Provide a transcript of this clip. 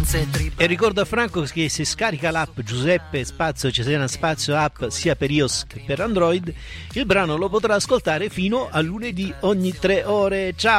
E ricordo a Franco che se scarica l'app Giuseppe Spazio Cesena Spazio app sia per iOS che per Android, il brano lo potrà ascoltare fino a lunedì ogni 3 ore. Ciao!